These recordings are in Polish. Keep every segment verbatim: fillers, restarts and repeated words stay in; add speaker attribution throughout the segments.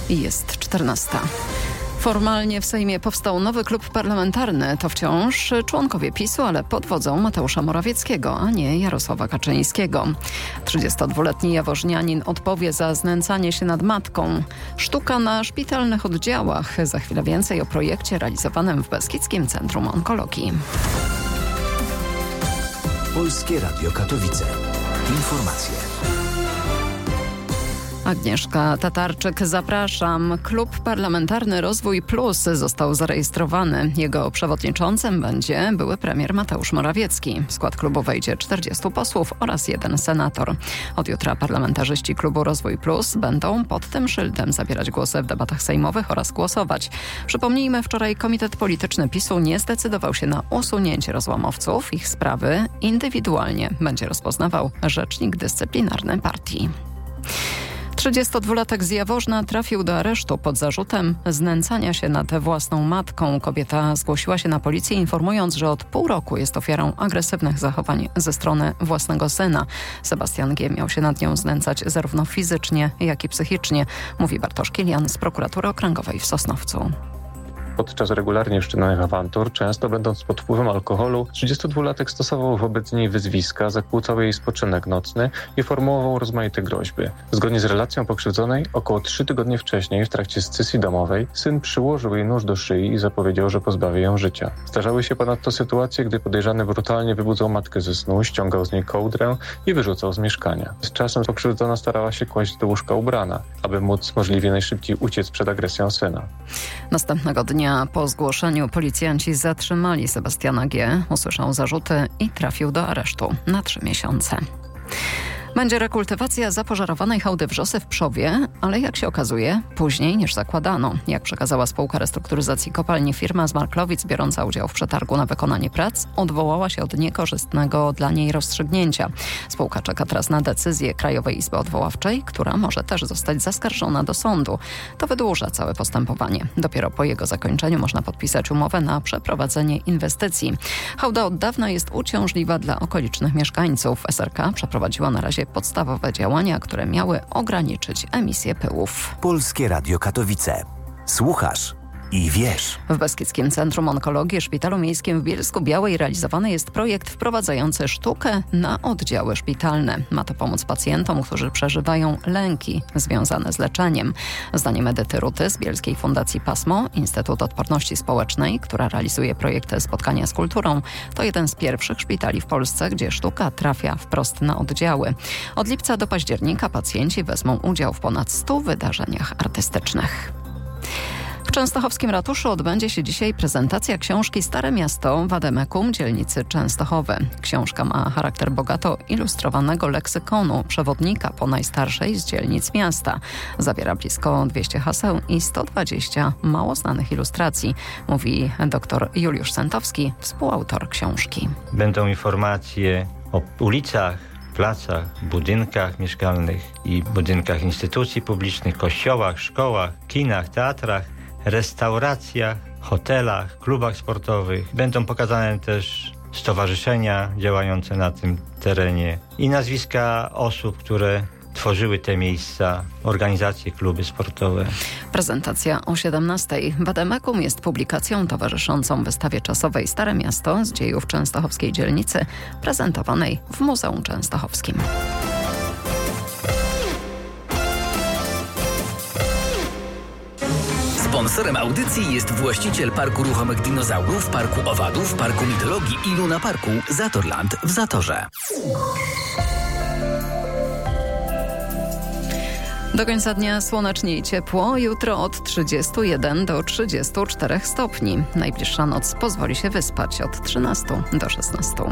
Speaker 1: i jest czternasta. Formalnie w Sejmie powstał nowy klub parlamentarny. To wciąż członkowie PiSu, ale pod wodzą Mateusza Morawieckiego, a nie Jarosława Kaczyńskiego. trzydziestodwuletni jaworznianin odpowie za znęcanie się nad matką. Sztuka na szpitalnych oddziałach. Za chwilę więcej o projekcie realizowanym w Beskidzkim Centrum Onkologii.
Speaker 2: Polskie Radio Katowice. Informacje.
Speaker 1: Agnieszka Tatarczyk, zapraszam. Klub Parlamentarny Rozwój Plus został zarejestrowany. Jego przewodniczącym będzie były premier Mateusz Morawiecki. W skład klubu wejdzie czterdziestu posłów oraz jeden senator. Od jutra parlamentarzyści klubu Rozwój Plus będą pod tym szyldem zabierać głosy w debatach sejmowych oraz głosować. Przypomnijmy, wczoraj Komitet Polityczny PiSu nie zdecydował się na usunięcie rozłamowców. Ich sprawy indywidualnie będzie rozpoznawał rzecznik dyscyplinarny partii. trzydziestodwulatek z Jaworzna trafił do aresztu pod zarzutem znęcania się nad własną matką. Kobieta zgłosiła się na policję, informując, że od pół roku jest ofiarą agresywnych zachowań ze strony własnego syna. Sebastian G. miał się nad nią znęcać zarówno fizycznie, jak i psychicznie, mówi Bartosz Kilian z prokuratury okręgowej w Sosnowcu.
Speaker 3: Podczas regularnie wszczynanych awantur, często będąc pod wpływem alkoholu, trzydziestodwulatek stosował wobec niej wyzwiska, zakłócał jej spoczynek nocny i formułował rozmaite groźby. Zgodnie z relacją pokrzywdzonej, około trzy tygodnie wcześniej, w trakcie scysji domowej, syn przyłożył jej nóż do szyi i zapowiedział, że pozbawi ją życia. Zdarzały się ponadto sytuacje, gdy podejrzany brutalnie wybudzał matkę ze snu, ściągał z niej kołdrę i wyrzucał z mieszkania. Z czasem pokrzywdzona starała się kłaść do łóżka ubrana, aby móc możliwie najszybciej uciec przed agresją syna.
Speaker 1: Następnego dnia po zgłoszeniu policjanci zatrzymali Sebastiana G. Usłyszał zarzuty i trafił do aresztu na trzy miesiące. Będzie rekultywacja zapożarowanej hałdy wrzosy w Przowie, ale jak się okazuje, później niż zakładano. Jak przekazała spółka restrukturyzacji kopalni, firma z Marklowic biorąca udział w przetargu na wykonanie prac odwołała się od niekorzystnego dla niej rozstrzygnięcia. Spółka czeka teraz na decyzję Krajowej Izby Odwoławczej, która może też zostać zaskarżona do sądu. To wydłuża całe postępowanie. Dopiero po jego zakończeniu można podpisać umowę na przeprowadzenie inwestycji. Hałda od dawna jest uciążliwa dla okolicznych mieszkańców. S R K przeprowadziła na razie podstawowe działania, które miały ograniczyć emisję pyłów.
Speaker 2: Polskie Radio Katowice. Słuchasz i wiesz.
Speaker 1: W Beskidzkim Centrum Onkologii Szpitalu Miejskim w Bielsku-Białej realizowany jest projekt wprowadzający sztukę na oddziały szpitalne. Ma to pomóc pacjentom, którzy przeżywają lęki związane z leczeniem. Zdaniem Edyty Ruty z Bielskiej Fundacji Pasmo, Instytut Odporności Społecznej, która realizuje projekty Spotkania z kulturą, to jeden z pierwszych szpitali w Polsce, gdzie sztuka trafia wprost na oddziały. Od lipca do października pacjenci wezmą udział w ponad stu wydarzeniach artystycznych. W częstochowskim ratuszu odbędzie się dzisiaj prezentacja książki Stare Miasto Wademekum dzielnicy Częstochowy. Książka ma charakter bogato ilustrowanego leksykonu, przewodnika po najstarszej z dzielnic miasta. Zawiera blisko dwieście haseł i sto dwadzieścia mało znanych ilustracji, mówi dr Juliusz Sentowski, współautor książki.
Speaker 4: Będą informacje o ulicach, placach, budynkach mieszkalnych i budynkach instytucji publicznych, kościołach, szkołach, kinach, teatrach, restauracjach, hotelach, klubach sportowych. Będą pokazane też stowarzyszenia działające na tym terenie i nazwiska osób, które tworzyły te miejsca, organizacje, kluby sportowe.
Speaker 1: Prezentacja o siedemnastej. Wademekum jest publikacją towarzyszącą wystawie czasowej Stare Miasto z dziejów częstochowskiej dzielnicy, prezentowanej w Muzeum Częstochowskim.
Speaker 5: Sponsorem audycji jest właściciel Parku Ruchomych Dinozaurów, Parku Owadów, Parku Mitologii i Luna Parku Zatorland w Zatorze.
Speaker 1: Do końca dnia słonecznie i ciepło, jutro od trzydziestu jeden do trzydziestu czterech stopni. Najbliższa noc pozwoli się wyspać od trzynastu do szesnastu.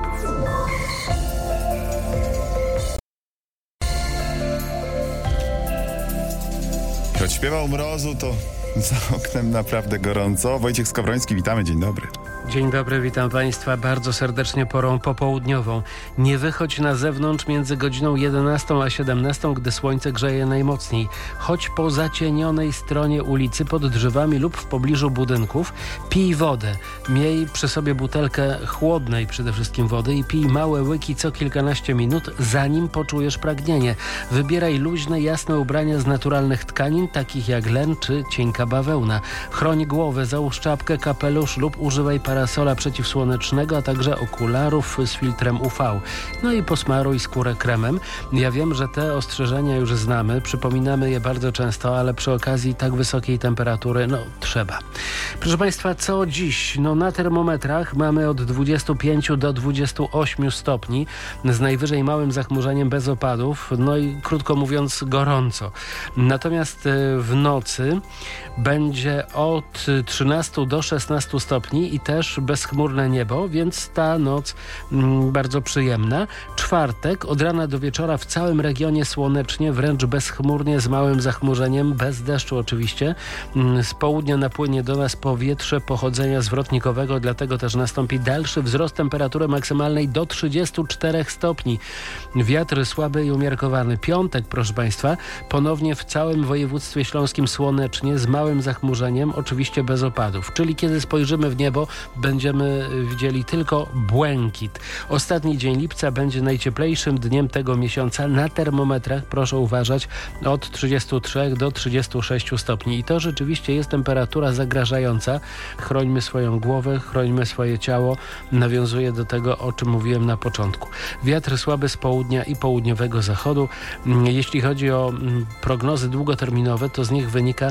Speaker 6: Choć śpiewał mrozu, to za oknem naprawdę gorąco. Wojciech Skowroński, witamy, dzień dobry.
Speaker 7: Dzień dobry, witam Państwa bardzo serdecznie porą popołudniową. Nie wychodź na zewnątrz między godziną jedenastą a siedemnastą, gdy słońce grzeje najmocniej. Chodź po zacienionej stronie ulicy, pod drzewami lub w pobliżu budynków. Pij wodę. Miej przy sobie butelkę chłodnej przede wszystkim wody i pij małe łyki co kilkanaście minut, zanim poczujesz pragnienie. Wybieraj luźne, jasne ubrania z naturalnych tkanin, takich jak len czy cienka bawełna. Chroń głowę, załóż czapkę, kapelusz lub używaj parasola przeciwsłonecznego, a także okularów z filtrem U V. No i posmaruj skórę kremem. Ja wiem, że te ostrzeżenia już znamy, przypominamy je bardzo często, ale przy okazji tak wysokiej temperatury, no trzeba. Proszę Państwa, co dziś? No na termometrach mamy od dwudziestu pięciu do dwudziestu ośmiu stopni, z najwyżej małym zachmurzeniem bez opadów, no i krótko mówiąc gorąco. Natomiast w nocy będzie od trzynastu do szesnastu stopni i też bezchmurne niebo, więc ta noc mm, bardzo przyjemna. Czwartek od rana do wieczora w całym regionie słonecznie, wręcz bezchmurnie, z małym zachmurzeniem, bez deszczu oczywiście. Mm, z południa napłynie do nas powietrze pochodzenia zwrotnikowego, dlatego też nastąpi dalszy wzrost temperatury maksymalnej do trzydziestu czterech stopni. Wiatr słaby i umiarkowany. Piątek, proszę Państwa, ponownie w całym województwie śląskim słonecznie, z małym zachmurzeniem, oczywiście bez opadów. Czyli kiedy spojrzymy w niebo, będziemy widzieli tylko błękit. Ostatni dzień lipca będzie najcieplejszym dniem tego miesiąca. Na termometrach, proszę uważać, od trzydziestu trzech do trzydziestu sześciu stopni. I to rzeczywiście jest temperatura zagrażająca. Chrońmy swoją głowę, chrońmy swoje ciało. Nawiązuję do tego, o czym mówiłem na początku. Wiatr słaby z południa i południowego zachodu. Jeśli chodzi o prognozy długoterminowe, to z nich wynika,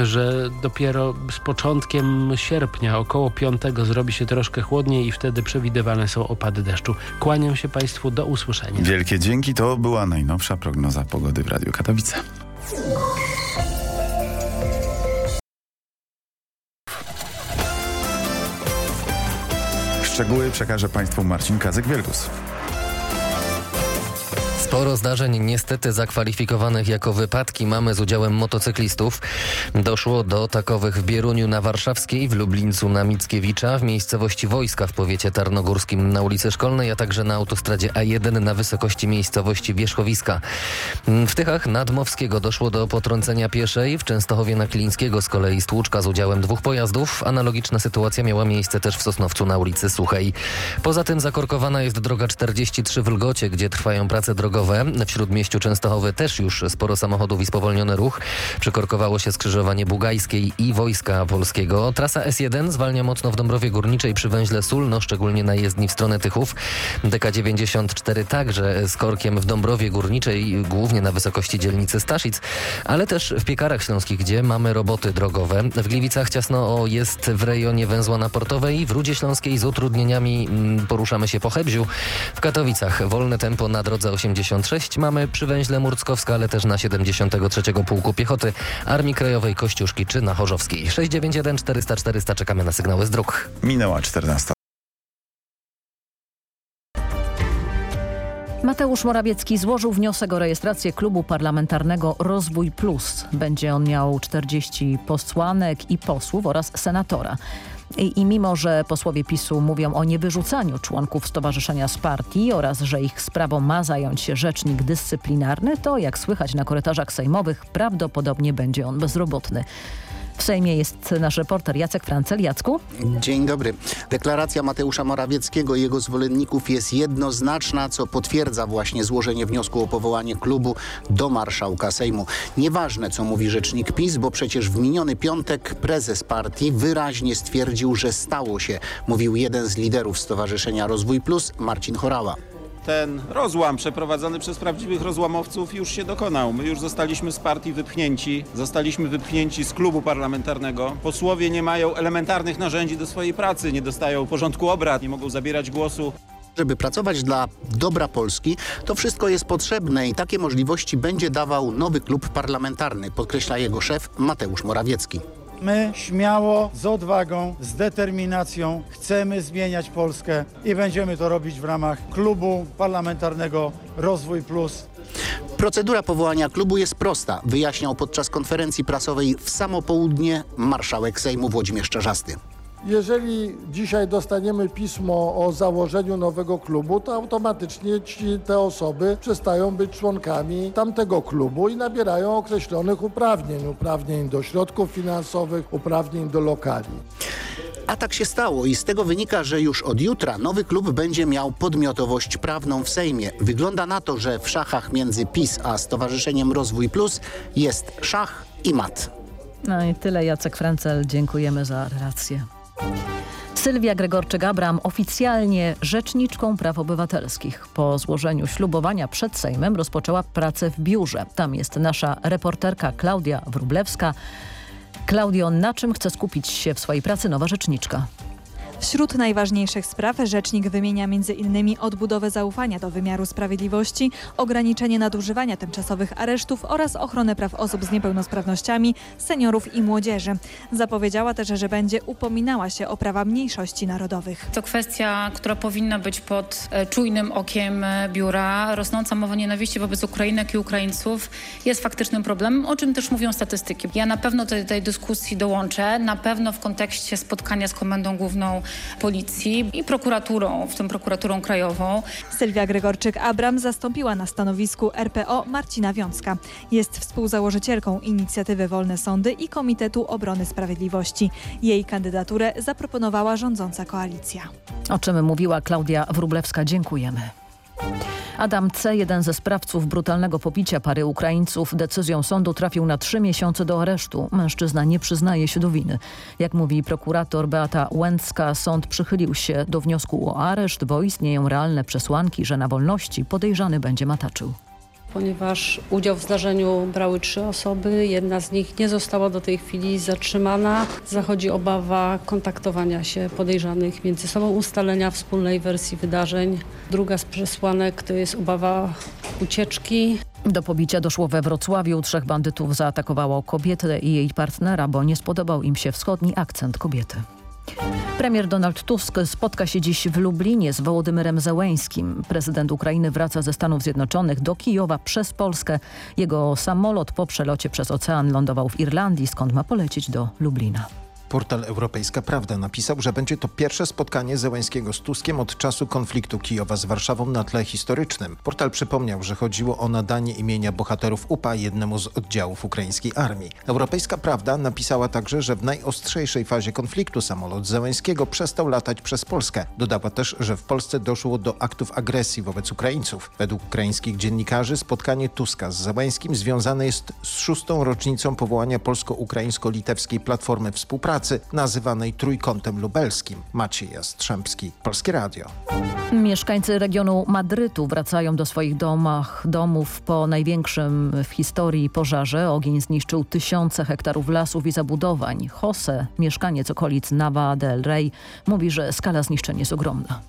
Speaker 7: że dopiero z początkiem sierpnia, około piątego, zrobi się troszkę chłodniej i wtedy przewidywane są opady deszczu. Kłaniam się Państwu, do usłyszenia.
Speaker 8: Wielkie dzięki, to była najnowsza prognoza pogody w Radiu Katowice. Szczegóły przekaże Państwu Marcin Kazek-Wielgus.
Speaker 9: Sporo zdarzeń niestety zakwalifikowanych jako wypadki mamy z udziałem motocyklistów. Doszło do takowych w Bieruniu na Warszawskiej, w Lublińcu na Mickiewicza, w miejscowości Wojska w powiecie tarnogórskim na ulicy Szkolnej, a także na autostradzie A jeden na wysokości miejscowości Wierzchowiska. W Tychach Nadmowskiego doszło do potrącenia pieszej, w Częstochowie na Kilińskiego z kolei stłuczka z udziałem dwóch pojazdów. Analogiczna sytuacja miała miejsce też w Sosnowcu na ulicy Suchej. Poza tym zakorkowana jest droga czterdzieści trzy w Lgocie, gdzie trwają prace drogowe. W Śródmieściu Częstochowy też już sporo samochodów i spowolniony ruch. Przykorkowało się skrzyżowanie Bugajskiej i Wojska Polskiego. Trasa S jeden zwalnia mocno w Dąbrowie Górniczej przy węźle Sulno, szczególnie na jezdni w stronę Tychów. D K dziewięćdziesiąt cztery także z korkiem w Dąbrowie Górniczej, głównie na wysokości dzielnicy Staszic, ale też w Piekarach Śląskich, gdzie mamy roboty drogowe. W Gliwicach ciasno jest w rejonie węzła na Portowej, w Rudzie Śląskiej z utrudnieniami poruszamy się po Hebziu. W Katowicach wolne tempo na drodze osiemdziesiąt sześć mamy przy węźle Murckowska, ale też na siedemdziesiątego trzeciego Pułku Piechoty, Armii Krajowej, Kościuszki czy na Chorzowskiej. sześć dziewięć jeden czterysta czterysta czekamy na sygnały z dróg.
Speaker 8: Minęła czternasta.
Speaker 10: Mateusz Morawiecki złożył wniosek o rejestrację klubu parlamentarnego Rozwój Plus. Będzie on miał czterdzieści posłanek i posłów oraz senatora. I, I mimo, że posłowie PiSu mówią o niewyrzucaniu członków stowarzyszenia z partii oraz że ich sprawą ma zająć się rzecznik dyscyplinarny, to jak słychać na korytarzach sejmowych, prawdopodobnie będzie on bezrobotny. W Sejmie jest nasz reporter Jacek Francel. Jacku?
Speaker 11: Dzień dobry. Deklaracja Mateusza Morawieckiego i jego zwolenników jest jednoznaczna, co potwierdza właśnie złożenie wniosku o powołanie klubu do marszałka Sejmu. Nieważne, co mówi rzecznik PiS, bo przecież w miniony piątek prezes partii wyraźnie stwierdził, że stało się, mówił jeden z liderów Stowarzyszenia Rozwój Plus, Marcin Horała.
Speaker 12: Ten rozłam przeprowadzony przez prawdziwych rozłamowców już się dokonał. My już zostaliśmy z partii wypchnięci, zostaliśmy wypchnięci z klubu parlamentarnego. Posłowie nie mają elementarnych narzędzi do swojej pracy, nie dostają porządku obrad, nie mogą zabierać głosu.
Speaker 11: Żeby pracować dla dobra Polski, to wszystko jest potrzebne i takie możliwości będzie dawał nowy klub parlamentarny, podkreśla jego szef Mateusz Morawiecki.
Speaker 13: My śmiało, z odwagą, z determinacją chcemy zmieniać Polskę i będziemy to robić w ramach klubu parlamentarnego Rozwój Plus.
Speaker 11: Procedura powołania klubu jest prosta, wyjaśniał podczas konferencji prasowej w samo południe marszałek Sejmu Włodzimierz Czarzasty.
Speaker 14: Jeżeli dzisiaj dostaniemy pismo o założeniu nowego klubu, to automatycznie ci, te osoby przestają być członkami tamtego klubu i nabierają określonych uprawnień. Uprawnień do środków finansowych, uprawnień do lokali.
Speaker 11: A tak się stało i z tego wynika, że już od jutra nowy klub będzie miał podmiotowość prawną w Sejmie. Wygląda na to, że w szachach między PiS a Stowarzyszeniem Rozwój Plus jest szach i mat.
Speaker 10: No i tyle. Jacek Frencel, dziękujemy za relację. Sylwia Gregorczyk-Abram oficjalnie rzeczniczką praw obywatelskich. Po złożeniu ślubowania przed Sejmem rozpoczęła pracę w biurze. Tam jest nasza reporterka Klaudia Wróblewska. Klaudio, na czym chce skupić się w swojej pracy nowa rzeczniczka?
Speaker 15: Wśród najważniejszych spraw rzecznik wymienia między innymi odbudowę zaufania do wymiaru sprawiedliwości, ograniczenie nadużywania tymczasowych aresztów oraz ochronę praw osób z niepełnosprawnościami, seniorów i młodzieży. Zapowiedziała też, że będzie upominała się o prawa mniejszości narodowych.
Speaker 16: To kwestia, która powinna być pod czujnym okiem biura. Rosnąca mowa nienawiści wobec Ukrainek i Ukraińców jest faktycznym problemem, o czym też mówią statystyki. Ja na pewno do tej dyskusji dołączę, na pewno w kontekście spotkania z Komendą Główną Policji i prokuraturą, w tym prokuraturą krajową.
Speaker 15: Sylwia Gregorczyk-Abram zastąpiła na stanowisku R P O Marcina Wiącka. Jest współzałożycielką inicjatywy Wolne Sądy i Komitetu Obrony Sprawiedliwości. Jej kandydaturę zaproponowała rządząca koalicja.
Speaker 10: O czym mówiła Klaudia Wróblewska. Dziękujemy. Adam C., jeden ze sprawców brutalnego pobicia pary Ukraińców, decyzją sądu trafił na trzy miesiące do aresztu. Mężczyzna nie przyznaje się do winy. Jak mówi prokurator Beata Łęcka, sąd przychylił się do wniosku o areszt, bo istnieją realne przesłanki, że na wolności podejrzany będzie mataczył.
Speaker 17: Ponieważ udział w zdarzeniu brały trzy osoby, jedna z nich nie została do tej chwili zatrzymana. Zachodzi obawa kontaktowania się podejrzanych między sobą, ustalenia wspólnej wersji wydarzeń. Druga z przesłanek to jest obawa ucieczki.
Speaker 10: Do pobicia doszło we Wrocławiu. Trzech bandytów zaatakowało kobietę i jej partnera, bo nie spodobał im się wschodni akcent kobiety. Premier Donald Tusk spotka się dziś w Lublinie z Wołodymyrem Zełeńskim. Prezydent Ukrainy wraca ze Stanów Zjednoczonych do Kijowa przez Polskę. Jego samolot po przelocie przez ocean lądował w Irlandii, skąd ma polecieć do Lublina.
Speaker 18: Portal Europejska Prawda napisał, że będzie to pierwsze spotkanie Zełeńskiego z Tuskiem od czasu konfliktu Kijowa z Warszawą na tle historycznym. Portal przypomniał, że chodziło o nadanie imienia bohaterów U P A jednemu z oddziałów ukraińskiej armii. Europejska Prawda napisała także, że w najostrzejszej fazie konfliktu samolot Zełeńskiego przestał latać przez Polskę. Dodała też, że w Polsce doszło do aktów agresji wobec Ukraińców. Według ukraińskich dziennikarzy spotkanie Tuska z Zełeńskim związane jest z szóstą rocznicą powołania polsko-ukraińsko-litewskiej Platformy Współpracy, nazywanej Trójkątem Lubelskim. Maciej Jastrzębski, Polskie Radio.
Speaker 10: Mieszkańcy regionu Madrytu wracają do swoich domach, domów po największym w historii pożarze. Ogień zniszczył tysiące hektarów lasów i zabudowań. Jose, mieszkaniec okolic Nava del Rey, mówi, że skala zniszczeń jest ogromna.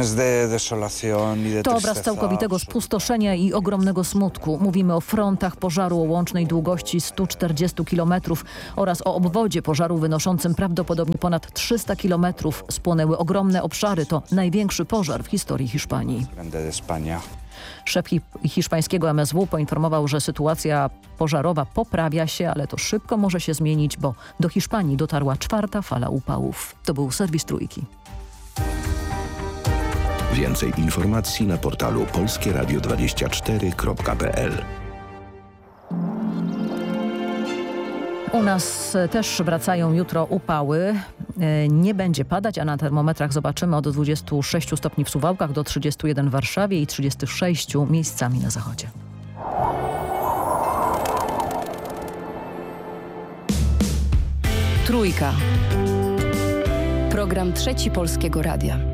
Speaker 10: To obraz całkowitego spustoszenia i ogromnego smutku. Mówimy o frontach pożaru o łącznej długości stu czterdziestu kilometrów oraz o obwodzie pożaru wynoszącym prawdopodobnie ponad trzysta kilometrów. Spłonęły ogromne obszary. To największy pożar w historii Hiszpanii. Szef hiszpańskiego M S W poinformował, że sytuacja pożarowa poprawia się, ale to szybko może się zmienić, bo do Hiszpanii dotarła czwarta fala upałów. To był serwis Trójki.
Speaker 19: Więcej informacji na portalu polskie radio dwadzieścia cztery kropka p l.
Speaker 10: U nas też wracają jutro upały. Nie będzie padać, a na termometrach zobaczymy od dwudziestu sześciu stopni w Suwałkach do trzydziestu jeden w Warszawie i trzydziestu sześciu miejscami na zachodzie.
Speaker 20: Trójka. Program Trzeci Polskiego Radia.